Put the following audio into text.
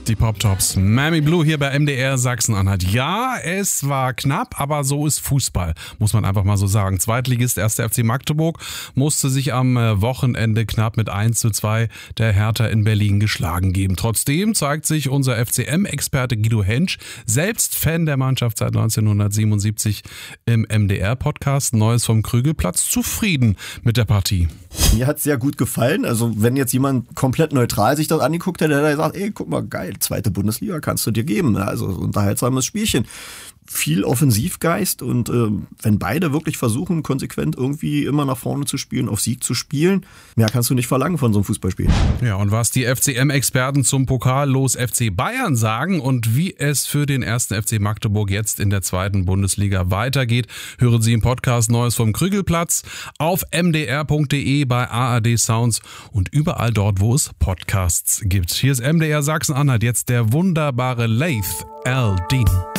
Die Pop-Tops. Mammy Blue hier bei MDR Sachsen-Anhalt. Ja, es war knapp, aber so ist Fußball, muss man einfach mal so sagen. Zweitligist 1. FC Magdeburg musste sich am Wochenende knapp mit 1:2 der Hertha in Berlin geschlagen geben. Trotzdem zeigt sich unser FCM-Experte Guido Hentsch, selbst Fan der Mannschaft seit 1977 im MDR-Podcast Neues vom Krügelplatz, zufrieden mit der Partie. Mir hat es sehr gut gefallen. Also wenn jetzt jemand komplett neutral sich das angeguckt hätte, hätte er gesagt, ey, guck mal, geil, 2. Bundesliga kannst du dir geben. Also unterhaltsames Spielchen. Viel Offensivgeist und wenn beide wirklich versuchen, konsequent irgendwie immer nach vorne zu spielen, auf Sieg zu spielen, mehr kannst du nicht verlangen von so einem Fußballspiel. Ja, und was die FCM-Experten zum Pokal los FC Bayern sagen und wie es für den 1. FC Magdeburg jetzt in der 2. Bundesliga weitergeht, hören Sie im Podcast Neues vom Krügelplatz auf mdr.de, bei ARD Sounds und überall dort, wo es Podcasts gibt. Hier ist MDR Sachsen-Anhalt, jetzt der wunderbare Laith Al-Din.